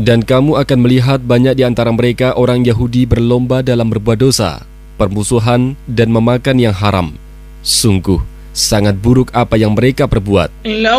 Dan kamu akan melihat banyak di antara mereka orang Yahudi berlomba dalam berbuat dosa, permusuhan dan memakan yang haram. Sungguh, sangat buruk apa yang mereka perbuat.